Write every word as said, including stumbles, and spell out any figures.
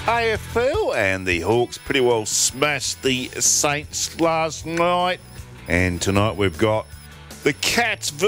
A F L, and the Hawks pretty well smashed the Saints last night. And tonight we've got the Cats